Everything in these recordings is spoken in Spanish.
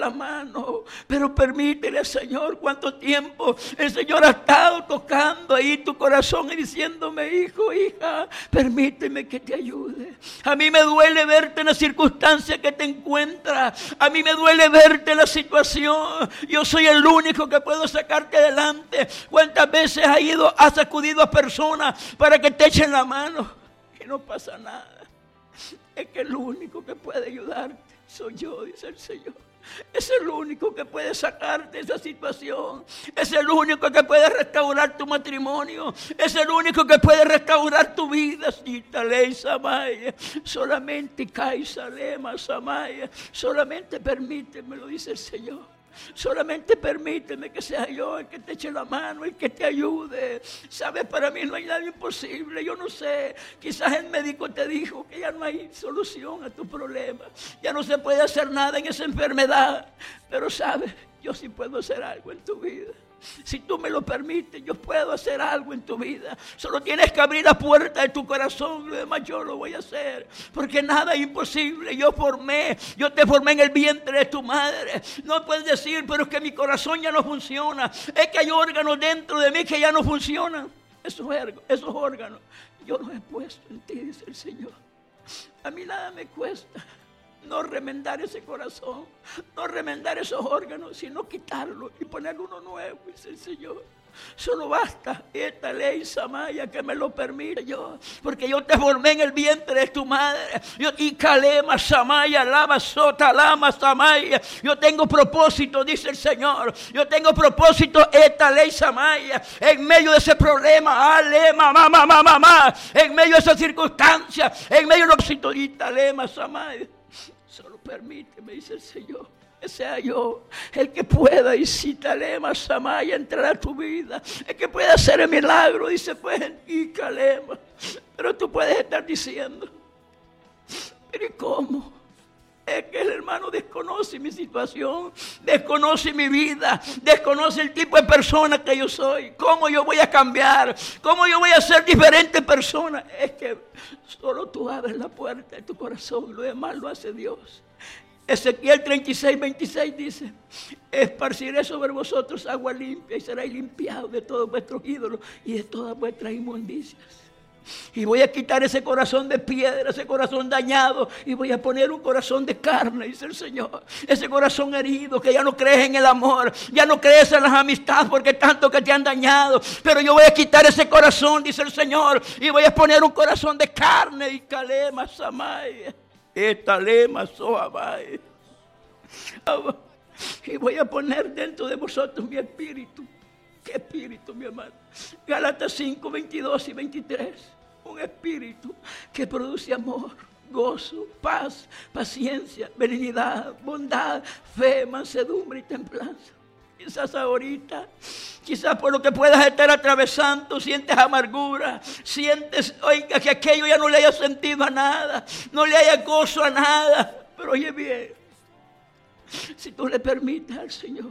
la mano. Pero permítele, Señor, cuánto tiempo el Señor ha estado tocando ahí tu corazón y diciéndome: hijo, hija, permíteme que te ayude. A mí me duele verte en la circunstancia que te encuentras. A mí me duele verte en la situación. Yo soy el único que puedo sacarte adelante. ¿Cuántas veces has sacudido a personas para que te echen la mano y no pasa nada? Es que el único que puede ayudarte soy yo, dice el Señor. Es el único que puede sacarte de esa situación. Es el único que puede restaurar tu matrimonio. Es el único que puede restaurar tu vida. Solamente Kaisalema Samaya. Solamente permíteme, lo dice el Señor. Solamente permíteme que sea yo el que te eche la mano, el que te ayude. Sabes, para mí no hay nada imposible. Yo no sé, quizás el médico te dijo que ya no hay solución a tu problema, ya no se puede hacer nada en esa enfermedad. Pero sabes, yo sí puedo hacer algo en tu vida. Si tú me lo permites, yo puedo hacer algo en tu vida. Solo tienes que abrir la puerta de tu corazón. Lo demás yo lo voy a hacer, porque nada es imposible. Yo te formé en el vientre de tu madre. No puedes decir: pero es que mi corazón ya no funciona, es que hay órganos dentro de mí que ya no funcionan. Esos órganos yo los he puesto en ti, dice el Señor. A mí nada me cuesta no remendar ese corazón, no remendar esos órganos, sino quitarlo y poner uno nuevo, dice el Señor. Solo basta esta ley Samaya que me lo permite yo, porque yo te formé en el vientre de tu madre. Y Kalema Samaya, Lama Sota, Lama Samaya. Yo tengo propósito, dice el Señor. Yo tengo propósito, esta ley Samaya, en medio de ese problema, Alema, mamá, en medio de esa circunstancia, en medio de propósito, Italema Samaya. Solo permíteme, dice el Señor, que sea yo el que pueda, y si Talema Samaya, entrar a tu vida, el que pueda hacer el milagro, dice pues, y Calema. Pero tú puedes estar diciendo: pero ¿y cómo? Es que el hermano desconoce mi situación, desconoce mi vida, desconoce el tipo de persona que yo soy. ¿Cómo yo voy a cambiar? ¿Cómo yo voy a ser diferente persona? Es que solo tú abres la puerta de tu corazón, lo demás lo hace Dios. Ezequiel 36:26 dice: esparciré sobre vosotros agua limpia y seréis limpiados de todos vuestros ídolos y de todas vuestras inmundicias. Y voy a quitar ese corazón de piedra, ese corazón dañado, y voy a poner un corazón de carne, dice el Señor. Ese corazón herido, que ya no crees en el amor, ya no crees en las amistades, porque tanto que te han dañado. Pero yo voy a quitar ese corazón, dice el Señor, y voy a poner un corazón de carne. Y Kalema Samaya, Etalema Soamaya. Y voy a poner dentro de vosotros mi espíritu. ¿Qué espíritu, mi hermano? Gálatas 5, 22 y 23. Un espíritu que produce amor, gozo, paz, paciencia, benignidad, bondad, fe, mansedumbre y templanza. Quizás ahorita, quizás por lo que puedas estar atravesando, sientes amargura, sientes, oiga, que aquello ya no le haya sentido a nada, no le haya gozo a nada. Pero oye bien, si tú le permites al Señor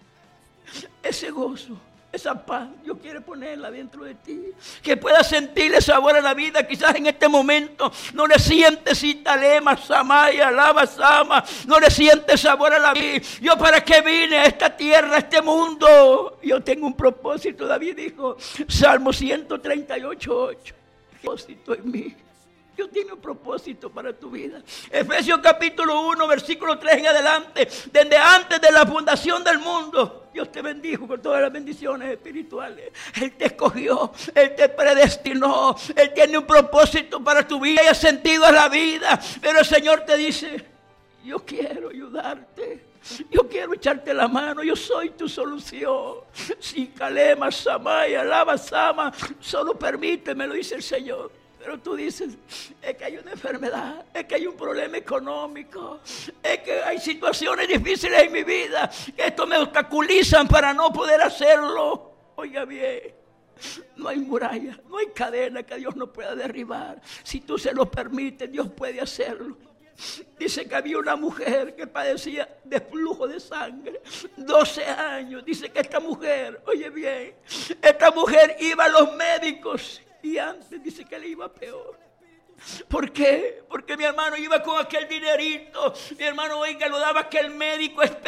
ese gozo, esa paz, Dios quiere ponerla dentro de ti, que puedas sentirle sabor a la vida. Quizás en este momento no le sientes Italema Samaya, Lava Sama, no le sientes sabor a la vida. Yo para qué vine a esta tierra, a este mundo. Yo tengo un propósito. David dijo, Salmo 138:8, propósito en mí. Dios tiene un propósito para tu vida. Efesios capítulo 1, versículo 3 en adelante. Desde antes de la fundación del mundo, Dios te bendijo con todas las bendiciones espirituales. Él te escogió, Él te predestinó. Él tiene un propósito para tu vida y ha sentido a la vida. Pero el Señor te dice: yo quiero ayudarte. Yo quiero echarte la mano, yo soy tu solución. Si Kalema Samaya, Lava Sama, solo permíteme, lo dice el Señor. Pero tú dices: es que hay una enfermedad, es que hay un problema económico, es que hay situaciones difíciles en mi vida, que esto me obstaculizan para no poder hacerlo. Oiga bien, no hay muralla, no hay cadena que Dios no pueda derribar. Si tú se lo permites, Dios puede hacerlo. Dice que había una mujer que padecía de flujo de sangre 12 años. Dice que esta mujer, oye bien, esta mujer iba a los médicos y antes dice que le iba peor. ¿Por qué? Porque mi hermano iba con aquel dinerito. Mi hermano, oiga, lo daba aquel médico